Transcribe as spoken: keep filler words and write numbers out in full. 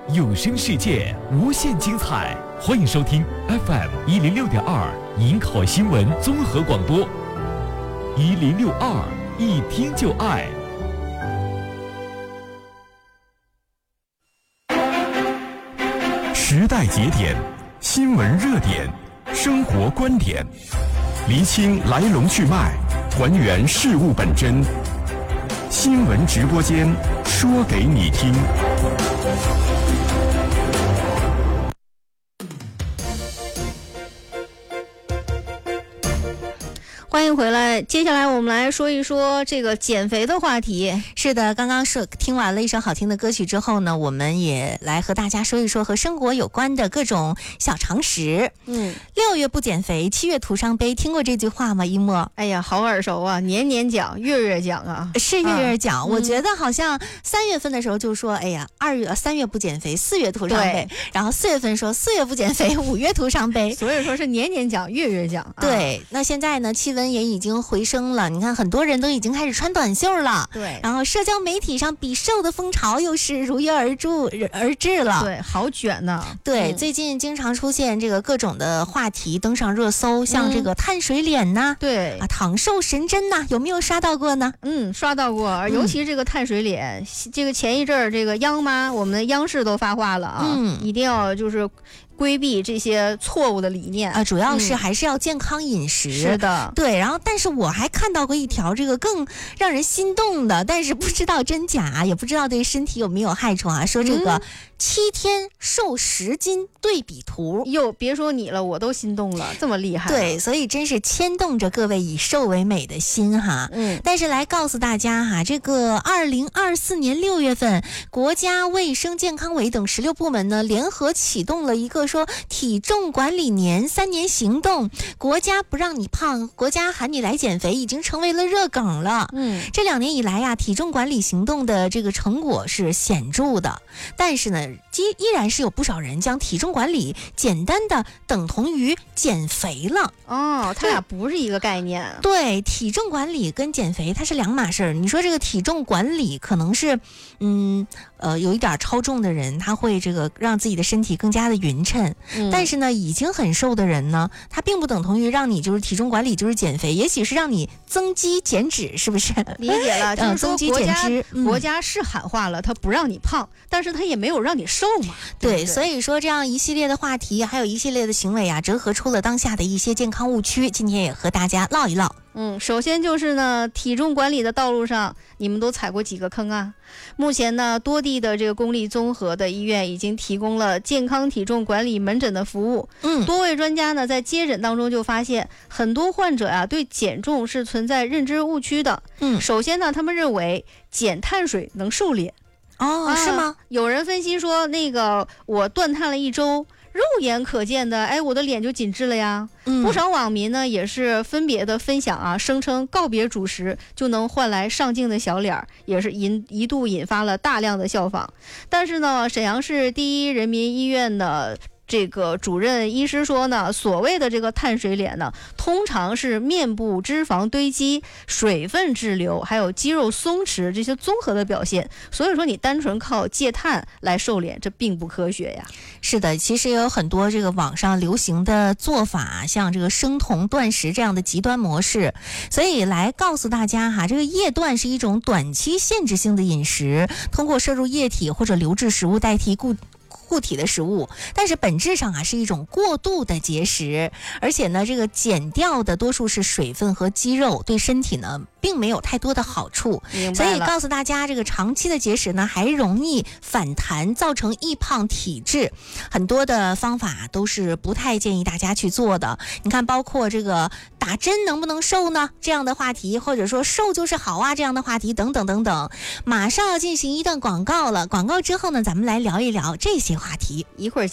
有声世界无限精彩，欢迎收听 F M 一零六点二营口新闻综合广播，一零六二一听就爱。时代节点，新闻热点，生活观点，厘清来龙去脉，还原事物本真。新闻直播间，说给你听。 欢迎回来，接下来我们来说一说这个减肥的话题。 是的，刚刚说听完了一首好听的歌曲之后呢，我们也来和大家说一说和生活有关的各种小常识。 嗯， 六月不减肥，七月徒伤悲，听过这句话吗？一墨？ 哎呀，好耳熟啊，年年讲，月月讲啊， 是月月讲。 啊、 我觉得好像三月份的时候就说，哎呀，二月三月不减肥，四月徒伤悲，然后四月份说四月不减肥，五月徒伤悲， 所以说是年年讲，月月讲。啊、 对，那现在呢，气温也已经回升了，你看很多人都已经开始穿短袖了， 对， 然后社交媒体上比瘦的风潮又是如约而至而至了， 对，好卷呢。 对、 嗯， 最近经常出现这个各种的话题登上热搜，像这个碳水脸呐、 嗯，对啊，躺瘦神针呐，有没有刷到过呢？ 嗯，刷到过，尤其这个碳水脸，嗯、这个前一阵儿这个央妈，我们的央视都发话了啊， 嗯， 一定要就是规避这些错误的理念啊，主要是还是要健康饮食。 嗯、是的， 对。然后，但是我还看到过一条这个更让人心动的，但是不知道真假，也不知道对身体有没有害处啊。说这个七天瘦十斤对比图， 哟、嗯，别说你了，我都心动了，这么厉害、啊。 对，所以真是牵动着各位以瘦为美的心哈。 嗯， 但是来告诉大家哈，这个二零二四年六月份，国家卫生健康委等十六部门呢联合启动了一个说体重管理年三年行动，国家不让你胖，国家喊你来减肥，已经成为了热梗了。 嗯， 这两年以来呀，体重管理行动的这个成果是显著的，但是呢，依依然是有不少人将体重管理简单的等同于减肥了。 哦，它俩不是一个概念。 对，体重管理跟减肥它是两码事儿。你说这个体重管理可能是，嗯呃，有一点超重的人，他会这个让自己的身体更加的匀称。 嗯、 但是呢，已经很瘦的人呢，他并不等同于让你就是体重管理就是减肥，也许是让你增肌减脂，是不是？ 理解了，就是说增肌减脂， 嗯、国家是喊话了，他不让你胖，但是他也没有让你瘦嘛。 对， 对对， 所以说这样一系列的话题，还有一系列的行为啊，折合出了当下的一些健康误区。今天也和大家唠一唠。 嗯，首先就是呢，体重管理的道路上，你们都踩过几个坑啊？目前呢，多地的这个公立综合的医院已经提供了健康体重管理门诊的服务。 嗯， 多位专家呢在接诊当中就发现，很多患者啊对减重是存在认知误区的。 嗯， 首先呢，他们认为减碳水能瘦脸。 哦，啊、是吗？ 有人分析说，那个我断碳了一周。肉眼可见的，哎，我的脸就紧致了呀。 嗯， 不少网民呢也是分别的分享啊，声称告别主食就能换来上镜的小脸，也是引一度引发了大量的效仿。但是呢，沈阳市第一人民医院的这个主任医师说呢，所谓的这个碳水脸呢，通常是面部脂肪堆积、水分滞留，还有肌肉松弛这些综合的表现。所以说，你单纯靠戒碳来瘦脸，这并不科学呀。 是的，其实也有很多这个网上流行的做法，像这个生酮断食这样的极端模式。所以来告诉大家哈，这个液断是一种短期限制性的饮食，通过摄入液体或者流质食物代替固固体的食物，但是本质上啊是一种过度的节食，而且呢，这个减掉的多数是水分和肌肉，对身体呢并没有太多的好处。所以告诉大家，这个长期的节食呢还容易反弹，造成易胖体质。很多的方法都是不太建议大家去做的。你看，包括这个打针能不能瘦呢这样的话题，或者说瘦就是好啊这样的话题等等等等。马上要进行一段广告了，广告之后呢，咱们来聊一聊这些话题。 一会儿